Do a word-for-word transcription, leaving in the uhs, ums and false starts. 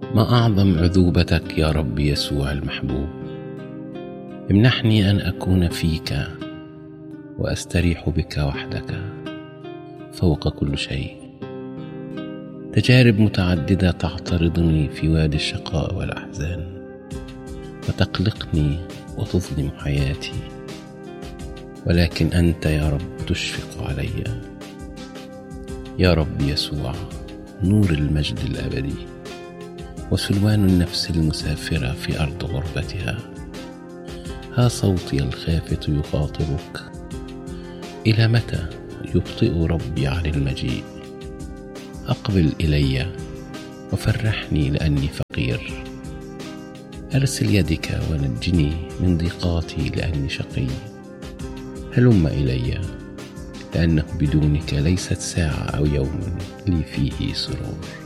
ما أعظم عذوبتك يا رب يسوع المحبوب. امنحني أن أكون فيك وأستريح بك وحدك فوق كل شيء. تجارب متعددة تعترضني في وادي الشقاء والأحزان وتقلقني وتظلم حياتي، ولكن أنت يا رب تشفق علي. يا رب يسوع نور المجد الأبدي وسلوان النفس المسافرة في أرض غربتها، ها صوتي الخافت يخاطبك. إلى متى يبطئ ربي عن المجيء؟ أقبل إلي وفرحني لأني فقير. أرسل يدك ونجني من ضيقاتي لأني شقي. هلم إلي لأنه بدونك ليست ساعة أو يوم لي فيه سرور.